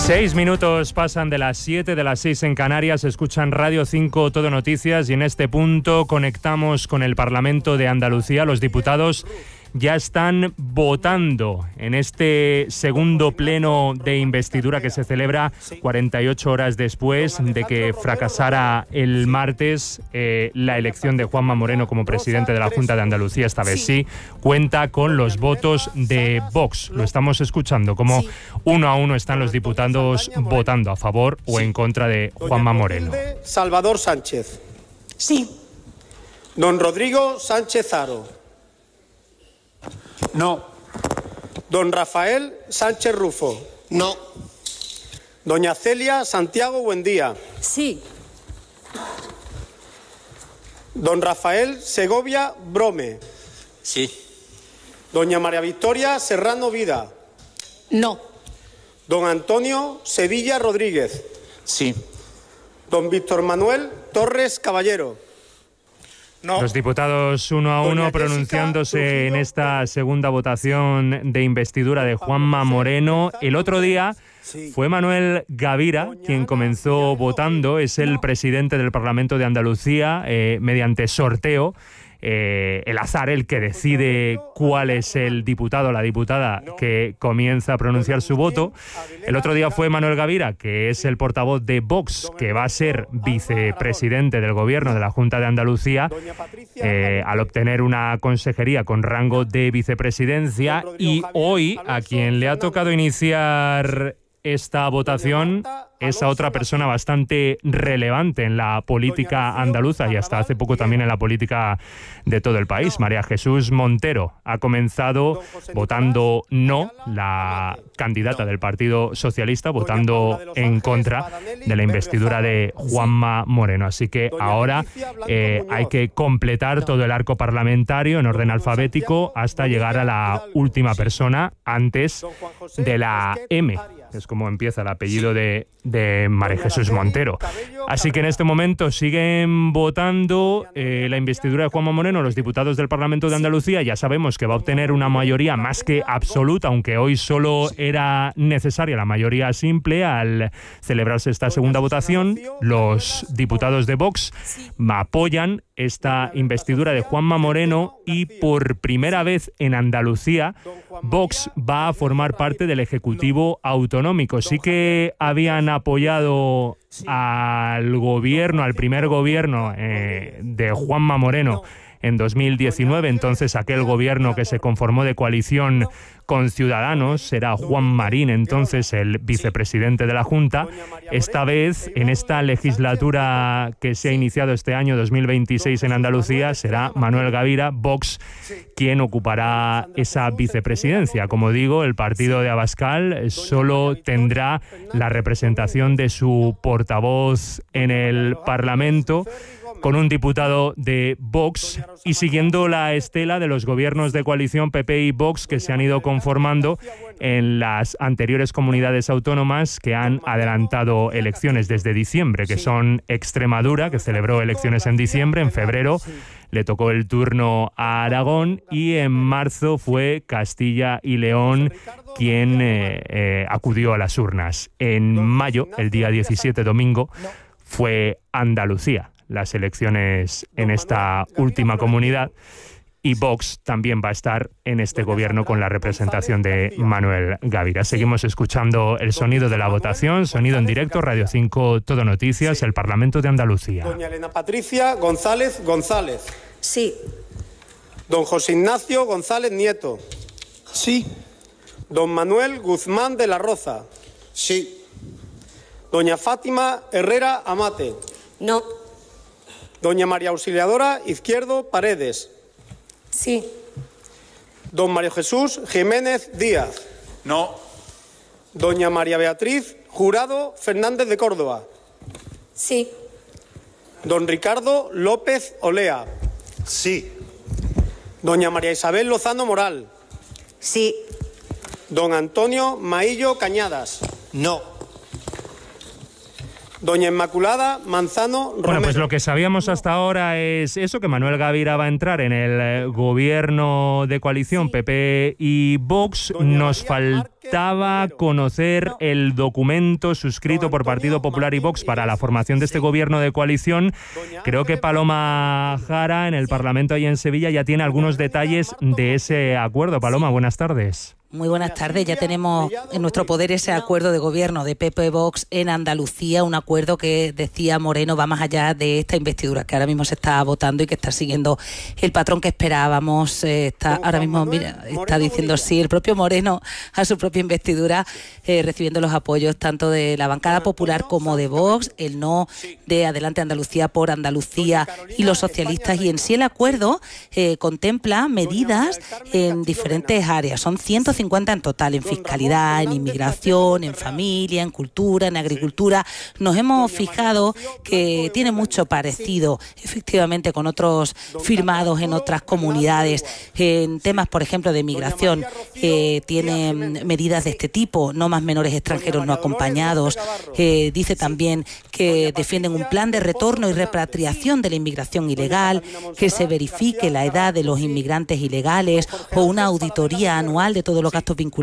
6 minutos pasan de las 7 de las 6 en Canarias, escuchan Radio 5 Todo Noticias y en este punto conectamos con el Parlamento de Andalucía. Los diputados ya están votando en este segundo pleno de investidura que se celebra 48 horas después de que fracasara el martes la elección de Juanma Moreno como presidente de la Junta de Andalucía. Esta vez sí cuenta con los votos de Vox. Lo estamos escuchando como uno a uno están los diputados votando a favor o en contra de Juanma Moreno. Salvador Sánchez. Sí. Don Rodrigo Sánchez Haro. No. Don Rafael Sánchez Rufo. No. Doña Celia Santiago Buendía. Sí. Don Rafael Segovia Brome. Sí. Doña María Victoria Serrano Vida. No. Don Antonio Sevilla Rodríguez. Sí. Don Víctor Manuel Torres Caballero. No. Los diputados uno a uno pronunciándose en esta segunda votación de investidura de Juanma Moreno. El otro día fue Manuel Gavira quien comenzó votando, es el presidente del Parlamento de Andalucía, mediante sorteo. El azar el que decide cuál es el diputado o la diputada que comienza a pronunciar su voto. El otro día fue Manuel Gavira, que es el portavoz de Vox, que va a ser vicepresidente del gobierno de la Junta de Andalucía, al obtener una consejería con rango de vicepresidencia. Y hoy, a quien le ha tocado iniciar esta votación es a otra persona bastante relevante en la política andaluza y hasta hace poco también en la política de todo el país. María Jesús Montero ha comenzado votando no, la candidata del Partido Socialista, votando en contra de la investidura de Juanma Moreno. Así que ahora hay que completar todo el arco parlamentario en orden alfabético hasta llegar a la última persona antes de la M. Es como empieza el apellido de María Jesús Montero. Así que en este momento siguen votando la investidura de Juanma Moreno. Los diputados del Parlamento de Andalucía ya sabemos que va a obtener una mayoría más que absoluta, aunque hoy solo era necesaria la mayoría simple al celebrarse esta segunda votación. Los diputados de Vox apoyan esta investidura de Juanma Moreno y por primera vez en Andalucía Vox va a formar parte del Ejecutivo Autonómico. Sí que habían apoyado al gobierno, al primer gobierno de Juanma Moreno en 2019, entonces aquel gobierno que se conformó de coalición con Ciudadanos, era Juan Marín entonces el vicepresidente de la Junta. Esta vez, en esta legislatura que se ha iniciado este año 2026 en Andalucía, será Manuel Gavira, Vox, quien ocupará esa vicepresidencia. Como digo, el partido de Abascal solo tendrá la representación de su portavoz en el Parlamento, con un diputado de Vox y siguiendo la estela de los gobiernos de coalición PP y Vox que se han ido conformando en las anteriores comunidades autónomas que han adelantado elecciones desde diciembre, que son Extremadura, que celebró elecciones en diciembre, en febrero le tocó el turno a Aragón y en marzo fue Castilla y León quien acudió a las urnas. En mayo, el día 17, domingo, fue Andalucía las elecciones en esta última comunidad y Vox también va a estar en este gobierno con la representación de Manuel Gavira. Seguimos escuchando el sonido de la votación, sonido en directo, Radio 5 Todo Noticias, el Parlamento de Andalucía. Doña Elena Patricia González González. Sí. Don José Ignacio González Nieto. Sí. Don Manuel Guzmán de la Roza. Sí. Doña Fátima Herrera Amate. No. Doña María Auxiliadora Izquierdo Paredes. Sí. Don Mario Jesús Jiménez Díaz. No. Doña María Beatriz Jurado Fernández de Córdoba. Sí. Don Ricardo López Olea. Sí. Doña María Isabel Lozano Moral. Sí. Don Antonio Maillo Cañadas. No. Doña Inmaculada Manzano Romero. Bueno, pues lo que sabíamos hasta ahora es eso, que Manuel Gavira va a entrar en el gobierno de coalición PP y Vox. Nos faltaba conocer el documento suscrito por Partido Popular y Vox para la formación de este gobierno de coalición. Creo que Paloma Jara, en el Parlamento ahí en Sevilla, ya tiene algunos detalles de ese acuerdo. Paloma, buenas tardes. Muy buenas tardes. Ya tenemos en nuestro poder ese acuerdo de gobierno de PP Vox en Andalucía, un acuerdo que, decía Moreno, va más allá de esta investidura que ahora mismo se está votando y que está siguiendo el patrón que esperábamos. Ahora mismo está diciendo sí el propio Moreno a su propia investidura, recibiendo los apoyos tanto de la bancada popular como de Vox, el no de Adelante Andalucía por Andalucía y los socialistas. Y en sí el acuerdo contempla medidas en diferentes áreas. Son 150 en total, en fiscalidad, en inmigración, en familia, en cultura, en agricultura. Nos hemos fijado que tiene mucho parecido, efectivamente, con otros firmados en otras comunidades. En temas, por ejemplo, de migración, tiene medidas de este tipo: no más menores extranjeros no acompañados. Dice también que defienden un plan de retorno y repatriación de la inmigración ilegal, que se verifique la edad de los inmigrantes ilegales o una auditoría anual de todos los gastos vinculados